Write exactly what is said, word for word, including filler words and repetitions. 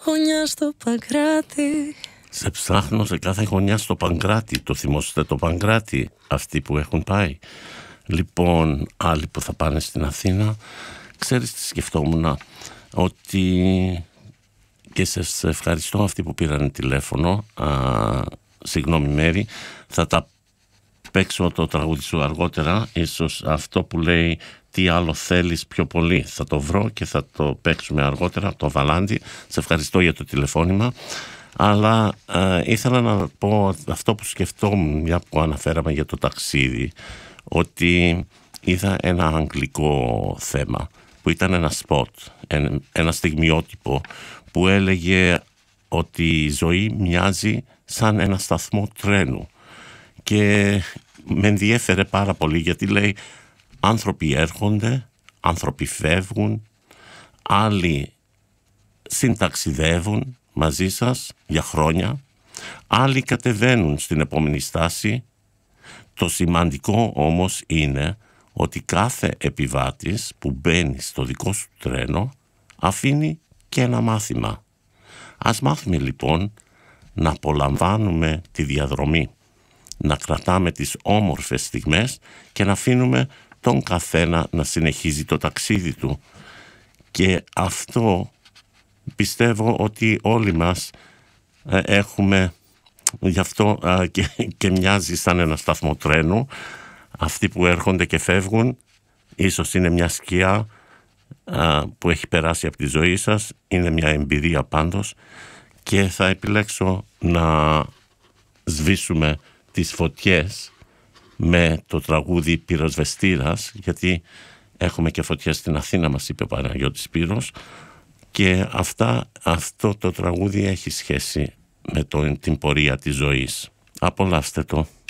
γωνιά στο Παγκράτη. Σε ψάχνω σε κάθε γωνιά στο Παγκράτη. Το θυμόσαστε το Παγκράτη, αυτοί που έχουν πάει? Λοιπόν, άλλοι που θα πάνε στην Αθήνα. Ξέρεις τι σκεφτόμουν? Ότι και σας ευχαριστώ αυτοί που πήραν τηλέφωνο. Α, συγγνώμη Μέρη, θα τα παίξω το τραγούδι σου αργότερα. Ίσως αυτό που λέει τι άλλο θέλεις πιο πολύ, θα το βρω και θα το παίξουμε αργότερα, το Βαλάντι. Σε ευχαριστώ για το τηλεφώνημα. Αλλά α, ήθελα να πω αυτό που σκεφτόμουν, μια που αναφέραμε για το ταξίδι, ότι είδα ένα αγγλικό θέμα που ήταν ένα σποτ, ένα, ένα στιγμιότυπο που έλεγε ότι η ζωή μοιάζει σαν ένα σταθμό τρένου, και με ενδιέφερε πάρα πολύ γιατί λέει άνθρωποι έρχονται, άνθρωποι φεύγουν, άλλοι συνταξιδεύουν μαζί σας για χρόνια, άλλοι κατεβαίνουν στην επόμενη στάση. Το σημαντικό όμως είναι ότι κάθε επιβάτης που μπαίνει στο δικό σου τρένο αφήνει και ένα μάθημα. Ας μάθουμε λοιπόν να απολαμβάνουμε τη διαδρομή, να κρατάμε τις όμορφες στιγμές και να αφήνουμε τον καθένα να συνεχίζει το ταξίδι του. Και αυτό πιστεύω ότι όλοι μας ε, έχουμε, γι' αυτό ε, και, και μοιάζει σαν ένα σταθμό τρένου. Αυτοί που έρχονται και φεύγουν ίσως είναι μια σκιά ε, που έχει περάσει από τη ζωή σας, είναι μια εμπειρία πάντως, και θα επιλέξω να σβήσουμε τις φωτιές με το τραγούδι Πυροσβεστήρας, γιατί έχουμε και φωτιές στην Αθήνα, μας είπε ο Παναγιώτης Πύρος, και αυτά, αυτό το τραγούδι έχει σχέση με το, την πορεία της ζωής. Απολαύστε το.